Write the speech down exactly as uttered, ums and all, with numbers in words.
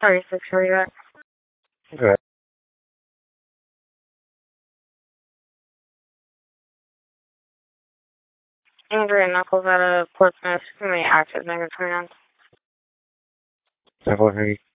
thirty-six, where you at? Good. Andrea Knuckles out of Portsmouth. How many active negative twenty-nine? Several three.